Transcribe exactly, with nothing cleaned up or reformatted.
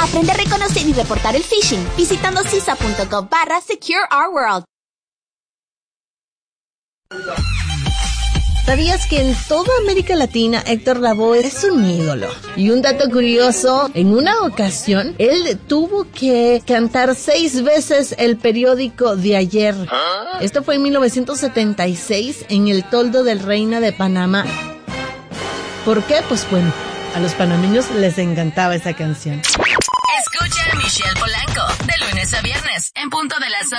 Aprende a reconocer y reportar el phishing visitando cisa.gov barra Secure Our World. ¿Sabías que en toda América Latina Héctor Lavoe es un ídolo? Y un dato curioso, en una ocasión, él tuvo que cantar seis veces el periódico de ayer. Esto fue en mil novecientos setenta y seis en el toldo del Reina de Panamá. ¿Por qué? Pues bueno, a los panameños les encantaba esa canción. Escucha a Michelle Polanco, de lunes a viernes, en punto de las